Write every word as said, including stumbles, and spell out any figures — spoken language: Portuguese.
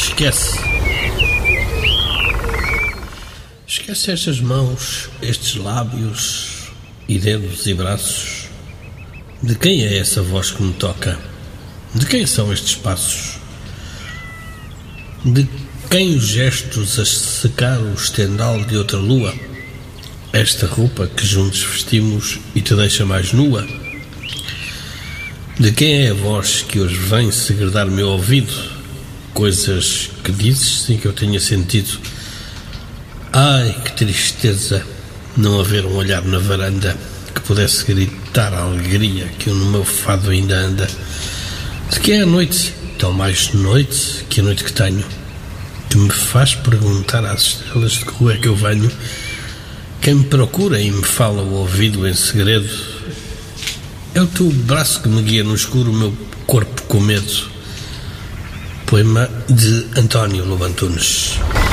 Esquece. Esquece estas mãos, estes lábios e dedos e braços. De quem é essa voz que me toca? De quem são estes passos? De quem os gestos a secar o estendal de outra lua? Esta roupa que juntos vestimos e te deixa mais nua? De quem é a voz que hoje vem segredar meu ouvido? Coisas que dizes sem que eu tenha sentido. Ai, que tristeza não haver um olhar na varanda que pudesse gritar a alegria que no meu fado ainda anda. De que é a noite, tão mais noite que a noite que tenho, que me faz perguntar às estrelas de que rua é que eu venho. Quem me procura e me fala ao ouvido em segredo, é o teu braço que me guia no escuro o meu corpo com medo. Poema de António Lobo Antunes.